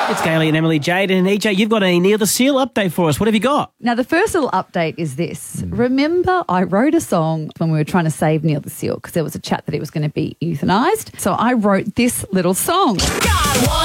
It's Gailey and Emily Jade. And EJ, you've got a Neil the Seal update for us. What have you got? Now, the first little update is this. Remember, I wrote a song when we were trying to save Neil the Seal because there was a chat that he was going to be euthanized. So I wrote this little song. God,